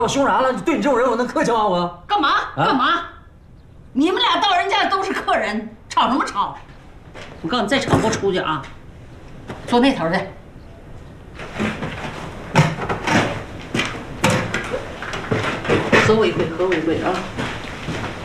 我凶啥了？对你这种人我能客气吗？我干嘛？干嘛？你们俩到人家都是客人，吵什么吵？我告诉你，再吵给我出去啊！坐那头去。和我一会，和我一会啊！